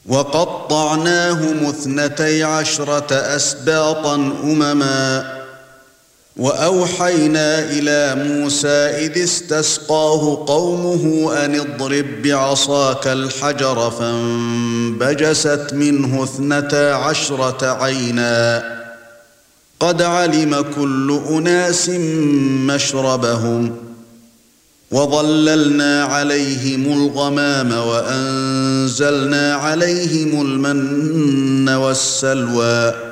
وَقَطَّعْنَاهُمُ 12 أسباطا أمما وَأَوْحَيْنَا إِلَى موسى إِذِ اسْتَسْقَاهُ قَوْمُهُ أَنِ اضْرِب بِّعَصَاكَ الْحَجَرَ فَانبَجَسَتْ مِنْهُ 12 عَيْنًا قَدْ عَلِمَ كُلُّ أُنَاسٍ مَّشْرَبَهُمْ وَظَلَّلْنَا عَلَيْهِمُ الْغَمَامَ وَأَنزَلْنَا عَلَيْهِمُ الْمَنَّ وَالسَّلْوَىٰ